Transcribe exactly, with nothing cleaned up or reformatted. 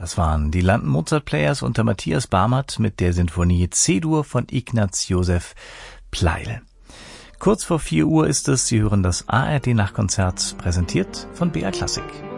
Das waren die London Mozart Players unter Matthias Barmert mit der Sinfonie C-Dur von Ignaz Josef Pleyel. Kurz vor vier Uhr ist es, Sie hören das A R D Nachtkonzert, präsentiert von B R Klassik.